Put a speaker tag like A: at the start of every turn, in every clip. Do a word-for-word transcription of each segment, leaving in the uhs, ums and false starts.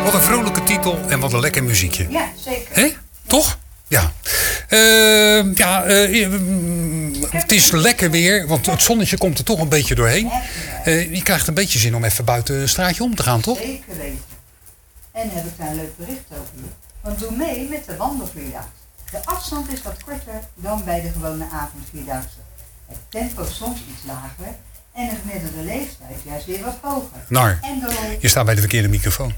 A: Wat een vrolijke titel en wat een lekker muziekje.
B: Ja, zeker.
A: Hé? Toch? Ja. Uh, ja, uh, het is lekker weer, want het zonnetje komt er toch een beetje doorheen. Uh, je krijgt een beetje zin om even buiten een straatje om te gaan, toch?
B: Zeker weten. En heb ik daar een leuk bericht over je. Want doe mee met de wandelvierdaagse. De afstand is wat korter dan bij de gewone avondvierdaagse. Het tempo soms iets lager en de gemiddelde leeftijd juist weer wat hoger.
A: Nar,
B: en de...
A: je staat bij de verkeerde microfoon.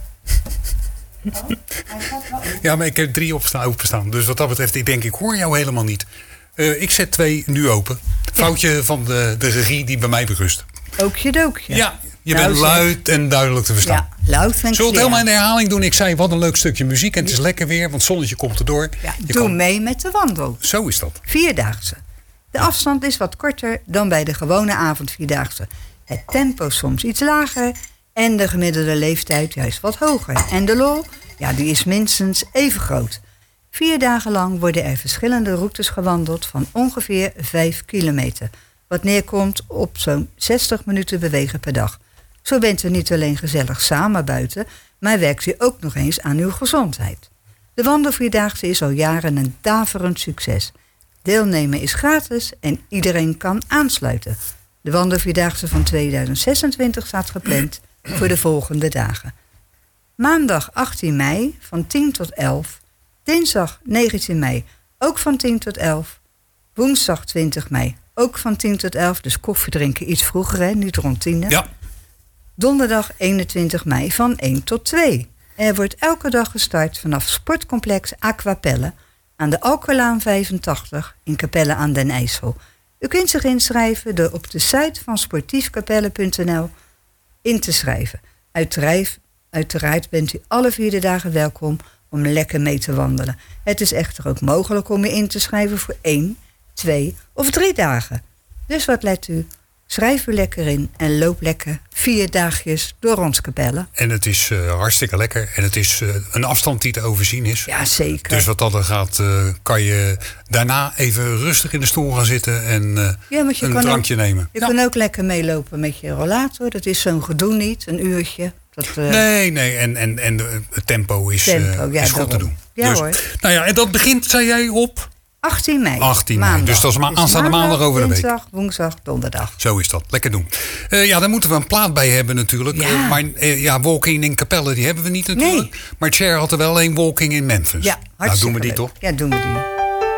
B: Oh, hij staat wel op.
A: Ja, maar ik heb drie opstaan, openstaan. Dus wat dat betreft, ik denk, ik hoor jou helemaal niet. Uh, ik zet twee nu open. Foutje ja. van de, de regie die bij mij berust.
B: Ookje dookje.
A: Ja, je nou, bent luid en duidelijk te verstaan.
B: Ja, luid en
A: Zullen we het helemaal in de herhaling doen? Ik zei, wat een leuk stukje muziek. En het is lekker weer, want het zonnetje komt erdoor.
B: Ja, doe kan... mee met de wandel.
A: Zo is dat.
B: Vierdaagse. De afstand is wat korter dan bij de gewone avondvierdaagse. Het tempo soms iets lager en de gemiddelde leeftijd juist wat hoger. En de lol, ja, die is minstens even groot. Vier dagen lang worden er verschillende routes gewandeld van ongeveer vijf kilometer. Wat neerkomt op zo'n zestig minuten bewegen per dag. Zo bent u niet alleen gezellig samen buiten, maar werkt u ook nog eens aan uw gezondheid. De wandelvierdaagse is al jaren een daverend succes. Deelnemen is gratis en iedereen kan aansluiten. De wandelvierdaagse van tweeduizend zesentwintig staat gepland voor de volgende dagen. Maandag achttien mei van tien tot elf. Dinsdag negentien mei ook van tien tot elf. Woensdag twintig mei ook van tien tot elf. Dus koffie drinken iets vroeger, hè? Niet rond tien.
A: Ja.
B: Donderdag eenentwintig mei van één tot twee. Er wordt elke dag gestart vanaf sportcomplex Aquapelle aan de Alkerlaan vijfentachtig in Capelle aan den IJssel. U kunt zich inschrijven door op de site van sportiefcapelle punt n l in te schrijven. Uiteraard, uiteraard bent u alle vier de dagen welkom om lekker mee te wandelen. Het is echter ook mogelijk om u in te schrijven voor één, twee of drie dagen. Dus wat let u? Schrijf u lekker in en loop lekker vier dagjes door ons Capelle.
A: En het is uh, hartstikke lekker. En het is uh, een afstand die te overzien is.
B: Ja, zeker.
A: Dus wat dat er gaat, uh, kan je daarna even rustig in de stoel gaan zitten en uh, ja, een drankje
B: ook,
A: nemen.
B: Je
A: ja.
B: kan ook lekker meelopen met je rollator. Dat is zo'n gedoe niet, een uurtje. Dat, uh...
A: Nee, nee. En, en, en het tempo is,
B: tempo,
A: uh,
B: ja,
A: is goed te doen.
B: Ja
A: dus,
B: hoor.
A: Nou ja, en dat begint, zei jij, op...
B: achttien mei.
A: achttien mei.
B: Maandag.
A: Dus dat is maar aanstaande
B: maandag,
A: maandag over de week.
B: Dinsdag, woensdag, donderdag.
A: Zo is dat. Lekker doen. Uh, ja, daar moeten we een plaat bij hebben natuurlijk.
B: Ja.
A: Uh, maar uh, ja, Walking in Capelle, die hebben we niet natuurlijk.
B: Nee.
A: Maar Cher had er wel een Walking in Memphis.
B: Ja,
A: nou, doen we die
B: leuk.
A: toch?
B: Ja, doen we die.